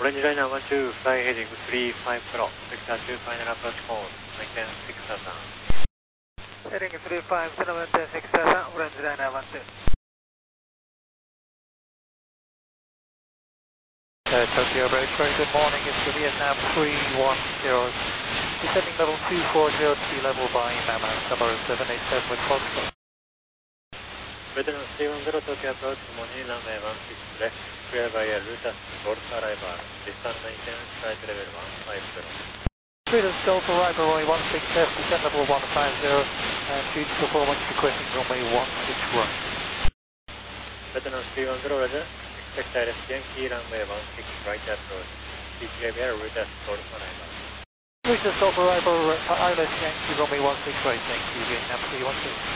Orange liner 12, fly heading 35 pro, vector 2 final approach cone, maintain 6000. Heading 35, maintain 6000, orange liner 12. Tokyo Bridge, very good morning. It's the Vietnam 310. Descending level 240, sea level by Mama, number 787 with Foxtrot. Vietnam 310, Tokyo approach, Moni, runway 16 left, clear by a Lutas, Golf arrival, distance maintenance, flight level 150. Freedom Golf arrival, runway 16 left, descend level 150, and future performance requesting runway 16 right. Vietnam 310, Roger. Expect direct Yankee runway 16 right approach. CTA bear Lutas, Golf arrival. Freedom Golf arrival, ILS Yankee runway 16 right, thank you, Vietnam 310.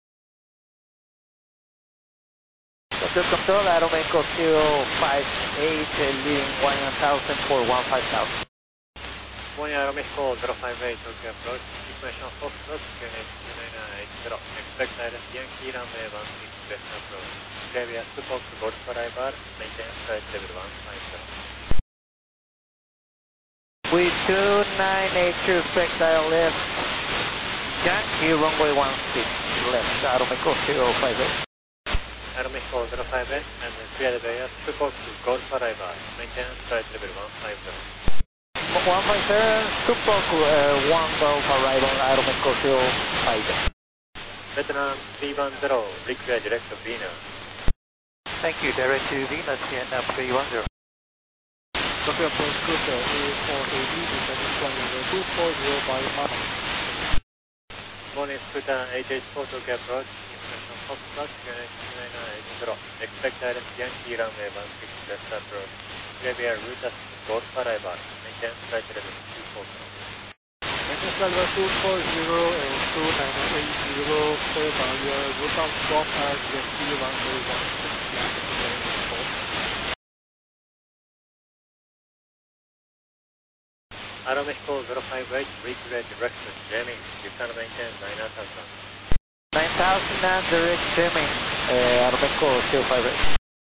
Just control, Aeromexico 058, leading 1000 for 15000. One Aeromexico 058, Tokyo approach, information Foxtrot, QNH 2980. Expect direct Yankee runway 16 left approach. Previous to Fox Golf arrival, maintain flight level 150. We 2982, expect left, Yankee runway 16 left, Aeromexico 058. Aeromexico 058 and clear the area to Fox Golf arrival, maintain flight level 150. 150, Tupac 1 Golf arrival, Aeromexico 058. Vietnam 310, require direct to Venus. Thank you, direct to Venus, Vietnam 310. Tokyo approach cruiser A480, descending runway 240 by Mama. Morning Scooter 884, Tokyo approach, information Foxtrot, QNH 2980. Expect direct Yankee runway 16 left approach. Previous Lutas, Golf arrival, maintain flight level 240. Maintain flight level 240 and 2980, clear barrier, Lutas Golf at Yankee runway 16 left. Aeromexico 058, require direct to Jamming, descend maintain 9000. 9000 and direct Jamming, Aeromexico 058.